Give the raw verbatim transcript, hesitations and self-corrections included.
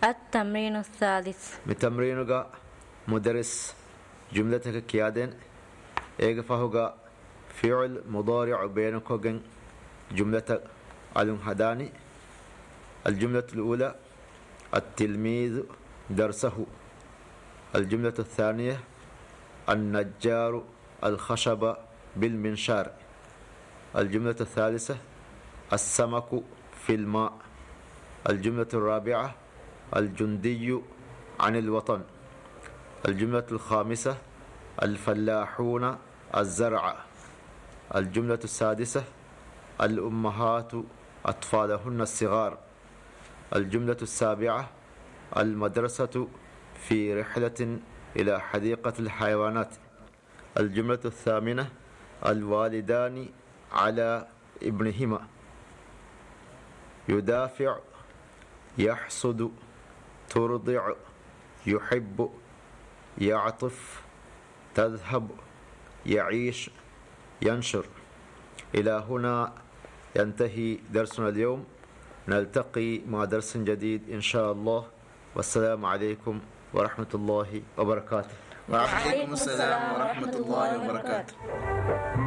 التمرين الثالث متمرينوغا مدرس جملتك كيادين إيغفاهوغا فعل مضارع بينكوغن جملة علم هداني. الجملة الأولى التلميذ درسه. الجملة الثانية النجار الخشب بالمنشار. الجملة الثالثة السمك في الماء. الجملة الرابعة الجندي عن الوطن. الجملة الخامسة الفلاحون الزرع. الجملة السادسة الأمهات أطفالهن الصغار. الجملة السابعة المدرسة في رحلة إلى حديقة الحيوانات. الجملة الثامنة الوالدان على ابنهما. يدافع يحصد ترضع يحب يعطف تذهب يعيش ينشر. إلى هنا ينتهي درسنا اليوم. نلتقي مع درس جديد إن شاء الله. والسلام عليكم ورحمة الله وبركاته. وعليكم السلام ورحمة الله وبركاته.